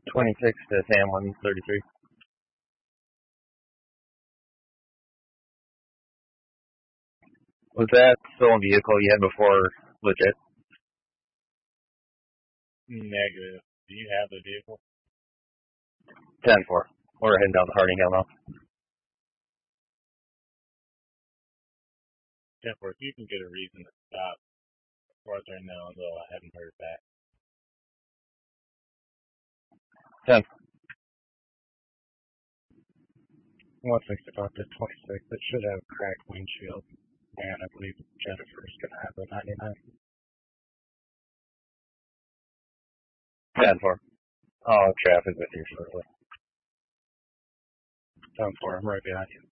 26 to Sam 133. Was that stolen vehicle you had before legit? Negative. Do you have the vehicle? 10-4. We're heading down the Harding Hill now. 10-4. If you can get a reason to stop. As far as I know, though, I haven't heard back. 10. 165 to 26. It should have a cracked windshield. And I believe Jennifer's going to have a 99. 10-4. Oh, traffic with you shortly. 10-4. I'm right behind you.